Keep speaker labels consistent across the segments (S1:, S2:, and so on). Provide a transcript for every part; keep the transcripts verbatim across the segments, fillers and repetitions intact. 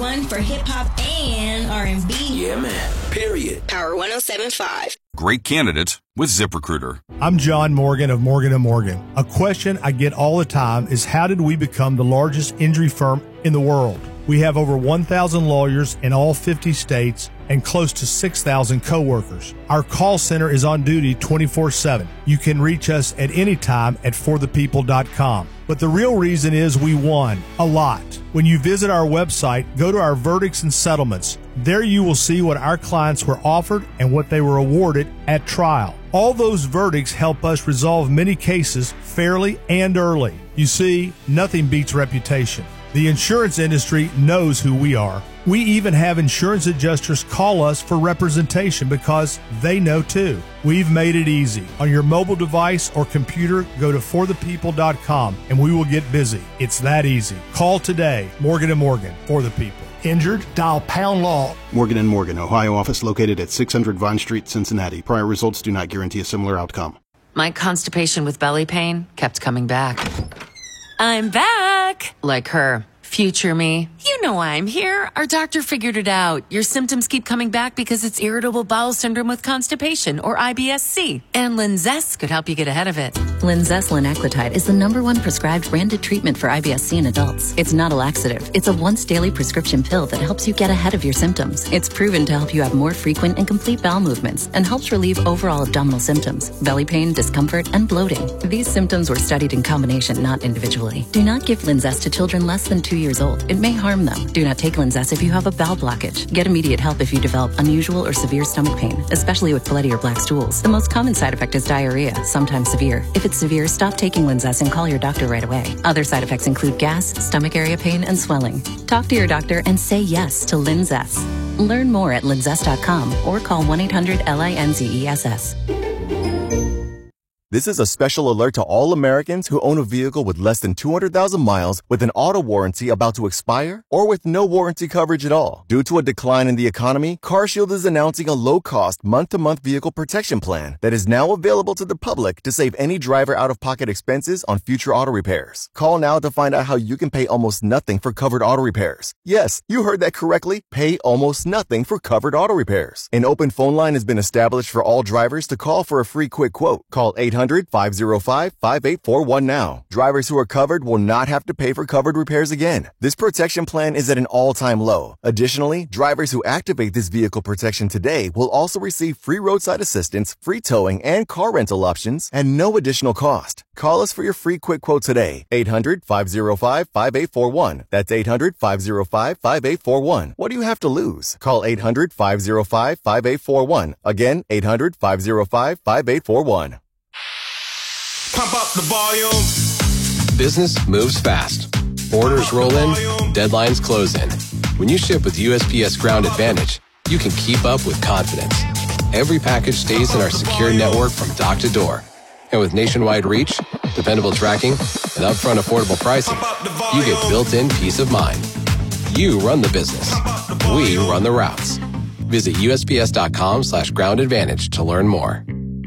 S1: One for hip-hop and R and B.
S2: Yeah, man. Period.
S1: Power one oh seven point five.
S3: Great candidate with ZipRecruiter.
S4: I'm John Morgan of Morgan and Morgan. A question I get all the time is, how did we become the largest injury firm in the world? We have over one thousand lawyers in all fifty states and close to six thousand coworkers. Our call center is on duty twenty-four seven. You can reach us at any time at for the people dot com. But the real reason is we won a lot. When you visit our website, go to our verdicts and settlements. There you will see what our clients were offered and what they were awarded at trial. All those verdicts help us resolve many cases fairly and early. You see, nothing beats reputation. The insurance industry knows who we are. We even have insurance adjusters call us for representation because they know too. We've made it easy. On your mobile device or computer, go to for the people dot com and we will get busy. It's that easy. Call today. Morgan and Morgan, for the people. Injured? Dial pound law.
S5: Morgan and Morgan, Ohio office located at six hundred Vine Street, Cincinnati. Prior results do not guarantee a similar outcome.
S6: My constipation with belly pain kept coming back. I'm back! Like her. Future me. You know why I'm here. Our doctor figured it out. Your symptoms keep coming back because it's irritable bowel syndrome with constipation, or I B S C. And Linzess could help you get ahead of it.
S7: Linzess linaclotide is the number one prescribed branded treatment for I B S C in adults. It's not a laxative. It's a once daily prescription pill that helps you get ahead of your symptoms. It's proven to help you have more frequent and complete bowel movements and helps relieve overall abdominal symptoms, belly pain, discomfort, and bloating. These symptoms were studied in combination, not individually. Do not give Linzess to children less than two years old. It may harm them. Do not take Linzess if you have a bowel blockage. Get immediate help if you develop unusual or severe stomach pain, especially with bloody or black stools. The most common side effect is diarrhea, sometimes severe. If it's severe, stop taking Linzess and call your doctor right away. Other side effects include gas, stomach area pain, and swelling. Talk to your doctor and say yes to Linzess. Learn more at linzess dot com or call one eight hundred L I N Z E S S.
S8: This is a special alert to all Americans who own a vehicle with less than two hundred thousand miles with an auto warranty about to expire or with no warranty coverage at all. Due to a decline in the economy, CarShield is announcing a low-cost month-to-month vehicle protection plan that is now available to the public to save any driver out-of-pocket expenses on future auto repairs. Call now to find out how you can pay almost nothing for covered auto repairs. Yes, you heard that correctly. Pay almost nothing for covered auto repairs. An open phone line has been established for all drivers to call for a free quick quote. Call eight hundred, five oh five, five eight four one now. Drivers who are covered will not have to pay for covered repairs again. This protection plan is at an all-time low. Additionally, drivers who activate this vehicle protection today will also receive free roadside assistance, free towing, and car rental options at no additional cost. Call us for your free quick quote today. eight hundred, five oh five, five eight four one. That's eight hundred, five oh five, five eight four one. What do you have to lose? Call eight hundred, five oh five, five eight four one. Again, eight hundred, five oh five, five eight four one.
S2: Pump up the volume.
S9: Business moves fast. Orders roll in, deadlines close in. When you ship with U S P S Ground Advantage, you can keep up with confidence. Every package stays in our secure network from dock to door. And with nationwide reach, dependable tracking, and upfront affordable pricing, you get built-in peace of mind. You run the business. We run the routes. Visit U S P S dot com slash ground advantage to learn more.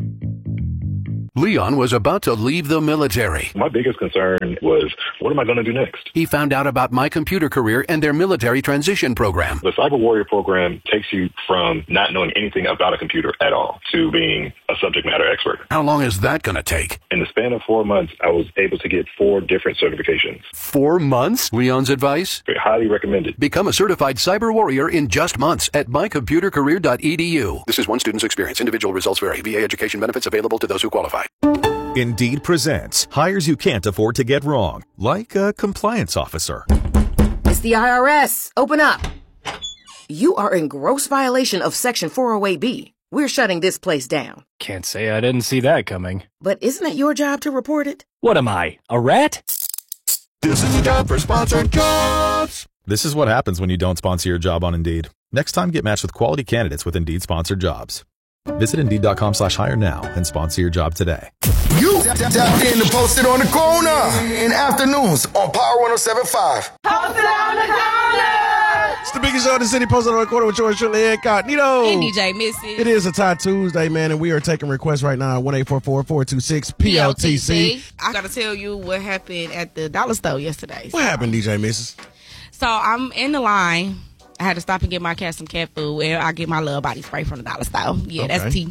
S10: Leon was about to leave the military.
S11: My biggest concern was, what am I going to do next?
S10: He found out about My Computer Career and their military transition program.
S11: The Cyber Warrior program takes you from not knowing anything about a computer at all to being a subject matter expert.
S10: How long is that going to take?
S11: In the span of four months, I was able to get four different certifications.
S10: Four months? Leon's advice?
S11: Highly recommended.
S10: Become a certified cyber warrior in just months at my computer career dot e d u. This is one student's experience. Individual results vary. V A education benefits available to those who qualify.
S12: Indeed presents hires you can't afford to get wrong, like a compliance officer.
S13: It's the I R S. Open up. You are in gross violation of Section four oh eight B. We're shutting this place down.
S14: Can't say I didn't see that coming.
S13: But isn't it your job to report it?
S14: What am I, a rat?
S12: This is the job for sponsored jobs. This is what happens when you don't sponsor your job on Indeed. Next time, get matched with quality candidates with Indeed sponsored jobs. Visit Indeed.com slash hire now and sponsor your job today.
S15: You tap in to post it on the corner in afternoons on Power one oh seven point five.
S16: Post it on the corner.
S17: It's the biggest show in the city, posted on the corner with George Shirley Incognito.
S16: And D J Missy.
S17: It is a tie Tuesday, man, and we are taking requests right now at one eight four four, four two six, P L T C.
S16: I got to tell you what happened at the dollar store yesterday.
S17: What happened, D J Missus?
S18: So I'm in the line. I had to stop and get my cat some cat food, and I get my little body spray from the dollar store. Yeah,
S17: Okay.
S18: that's tea.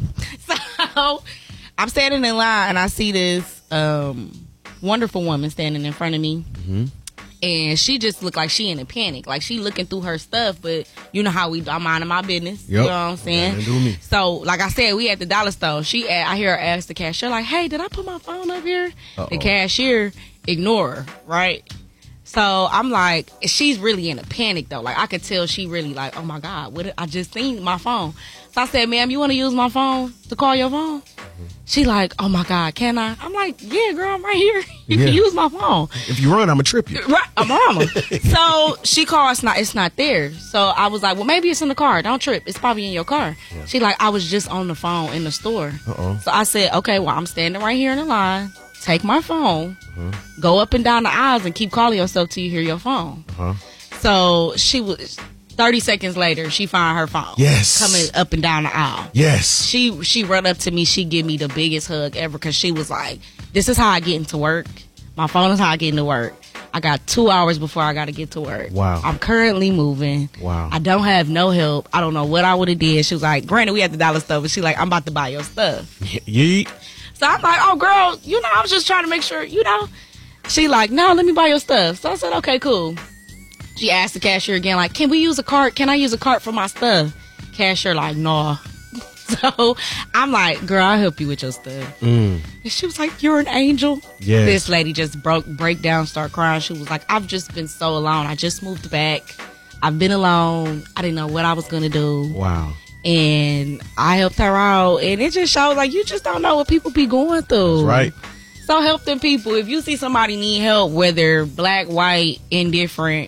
S18: So I'm standing in line, and I see this um, wonderful woman standing in front of me.
S17: Mm-hmm.
S18: And she just looked like she in a panic. Like, she looking through her stuff, but you know how we, I'm minding my business.
S17: Yep.
S18: You know what I'm saying?
S17: Yeah, do me.
S18: So, like I said, we at the dollar store. She, I hear her ask the cashier, like, hey, did I put my phone up here?
S17: Uh-oh.
S18: The cashier ignore her, right? So I'm like, she's really in a panic though. Like, I could tell she really like, oh my God, what did, I just seen my phone. So I said, ma'am, you want to use my phone to call your phone? Mm-hmm. She like, oh my God, can I? I'm like, yeah, girl, I'm right here. You
S17: Yeah.
S18: can use my phone.
S17: If you run, I'm gonna trip you.
S18: Right, I'm mama. So she called, it's not, it's not there. So I was like, well, maybe it's in the car. Don't trip. It's probably in your car. Yeah. She like, I was just on the phone in the store.
S17: Uh-oh.
S18: So I said, okay, well, I'm standing right here in the line. Take my phone, uh-huh. go up and down the aisles, and keep calling yourself till you hear your phone.
S17: Uh-huh.
S18: So she was. thirty seconds later, she found her phone.
S17: Yes.
S18: Coming up and down the aisle.
S17: Yes.
S18: She she run up to me. She give me the biggest hug ever because she was like, this is how I get into work. My phone is how I get into work. I got two hours before I got to get to work.
S17: Wow.
S18: I'm currently moving.
S17: Wow.
S18: I don't have no help. I don't know what I would have did. She was like, granted, we at the dollar store, but she like, I'm about to buy your stuff.
S17: Yeet.
S18: So I'm like, oh, girl, you know, I was just trying to make sure, you know. She like, no, let me buy your stuff. So I said, okay, cool. She asked the cashier again, like, can we use a cart? Can I use a cart for my stuff? Cashier like, no. So I'm like, girl, I'll help you with your stuff.
S17: Mm.
S18: And she was like, you're an angel.
S17: Yes.
S18: This lady just broke, break down, start crying. She was like, I've just been so alone. I just moved back. I've been alone. I didn't know what I was going to do.
S17: Wow.
S18: And I helped her out. And it just shows, like, you just don't know what people be going through.
S17: That's right.
S18: So help them people. If you see somebody need help, whether black, white, indifferent,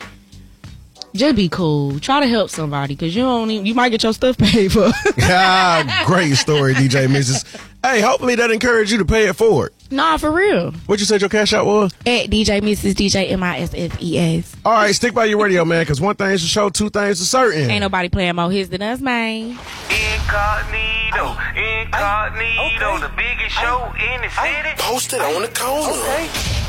S18: just be cool. Try to help somebody because you don't even, you might get your stuff paid for.
S17: Ah, great story, D J Missus Hey, hopefully that encouraged you to pay it forward.
S18: Nah, for real.
S17: What you said your cash out was?
S18: At D J Missus D J M I S F E S.
S17: All right, stick by your radio, man, because one thing's for sure, two things for certain.
S18: Ain't nobody playing more hits than us, man.
S19: Incognito, incognito, the biggest show in the city.
S15: Posted on the corner.
S19: Okay.